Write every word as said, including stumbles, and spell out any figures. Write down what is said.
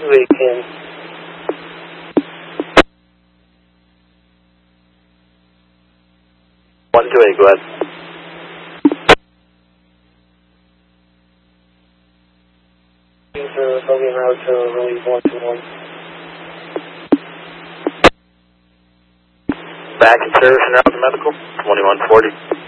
Wait, Ken. one two eight, go ahead. For Bogey Route to Release one two one. Back in service and route to medical, twenty-one forty.